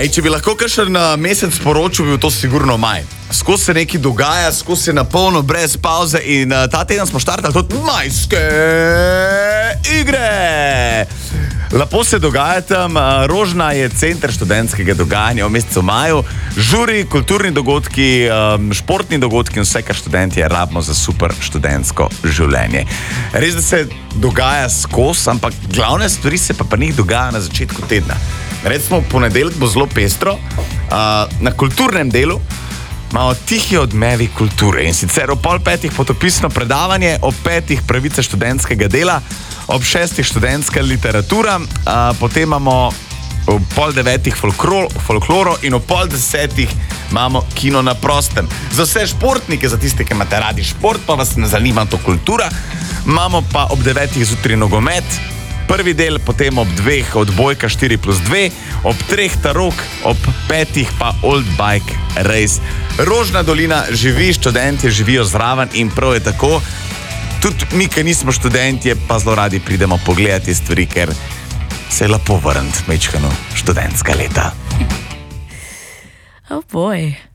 Če bi lahko kakšen mesec poročil, bi to sigurno maj. Skozi se nekaj dogaja, skozi se napolno, brez pauze in ta teden smo štartali tudi majske igre. Lepo se dogaja tam, Rožna je center študentskega dogajanja v mesecu maju, žuri, kulturni dogodki, športni dogodki in vse, kar študenti rabimo za super študentsko življenje. Res, da se dogaja skozi, ampak glavne stvari se pa njih dogaja na začetku tedna. Recimo, v ponedeljek bo zelo pestro, na kulturnem delu imamo tihi odmevi kulture in sicer ob 4:30 potopisno predavanje, ob 5 pravice študentskega dela, ob 6 študentska literatura, potem imamo ob 8:30 folkloro in ob 9:30 imamo kino na prostem. Za vse športnike, za tiste, ki imate radi šport, pa vas ne zanima to kultura, imamo pa ob 9 zjutraj nogomet, prvi del, potem ob 2 odbojka 4+2, ob 3 tarok, ob 5 pa old bike race. Rožna dolina živi, študentje živijo zraven in prav je tako. Tudi mi, ki nismo študentje, pa zelo radi pridemo pogledati stvari, ker se je lepo vrniti mečkano študentska leta. Oh boy.